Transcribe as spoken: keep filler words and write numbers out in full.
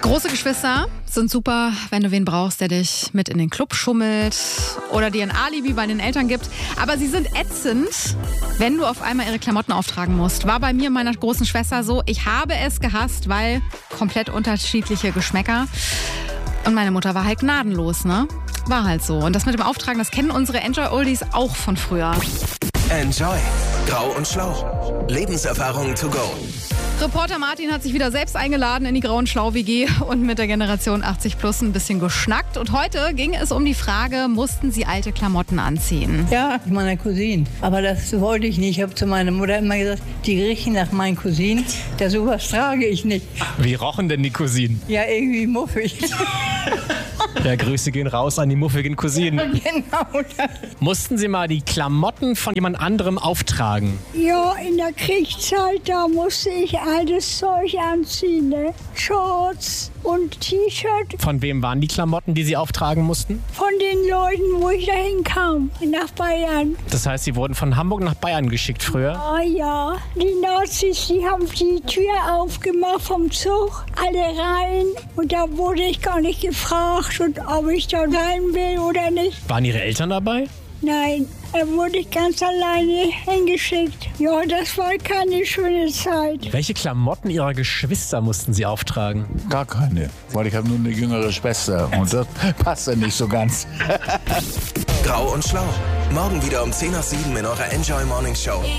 Große Geschwister sind super, wenn du wen brauchst, der dich mit in den Club schummelt oder dir ein Alibi bei den Eltern gibt. Aber sie sind ätzend, wenn du auf einmal ihre Klamotten auftragen musst. War bei mir und meiner großen Schwester so. Ich habe es gehasst, weil komplett unterschiedliche Geschmäcker. Und meine Mutter war halt gnadenlos, ne? War halt so. Und das mit dem Auftragen, das kennen unsere Enjoy-Oldies auch von früher. Enjoy. Grau und Schlau. Lebenserfahrung to go. Reporter Martin hat sich wieder selbst eingeladen in die Grau und Schlau W G und mit der Generation achtzig plus ein bisschen geschnackt. Und heute ging es um die Frage, mussten sie alte Klamotten anziehen? Ja, meiner Cousine. Aber das wollte ich nicht. Ich habe zu meiner Mutter immer gesagt, die riechen nach meinen Cousinen. Das sowas trage ich nicht. Wie rochen denn die Cousinen? Ja, irgendwie muffig. Ja, Grüße gehen raus an die muffigen Cousinen. Genau. Mussten Sie mal die Klamotten von jemand anderem auftragen? Ja, in der Kriegszeit, da musste ich altes Zeug anziehen, ne? Shorts und T-Shirt Von wem waren die Klamotten, die Sie auftragen mussten? von den Leuten, wo ich dahin kam, nach Bayern. Das heißt, Sie wurden von Hamburg nach Bayern geschickt früher? Ah ja, die Nazis, die haben die Tür aufgemacht vom Zug, alle rein. Und da wurde ich gar nicht gefragt, und ob ich da rein will oder nicht. Waren Ihre Eltern dabei? Nein, da wurde ich ganz alleine hingeschickt. Ja, das war keine schöne Zeit. Welche Klamotten Ihrer Geschwister mussten Sie auftragen? Gar keine, weil ich habe nur eine jüngere Schwester und das passt ja nicht so ganz. Grau und Schlau. Morgen wieder um zehn nach sieben in eurer Enjoy Morning Show.